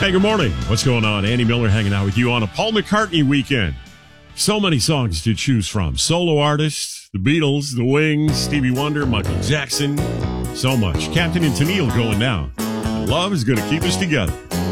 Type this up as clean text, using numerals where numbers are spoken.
Hey, good morning. What's going on? Andy Miller hanging out with you on a Paul McCartney weekend. So many songs to choose from. Solo artists, the Beatles, the Wings, Stevie Wonder, Michael Jackson. So much. Captain and Tennille going down. Love is going to keep us together.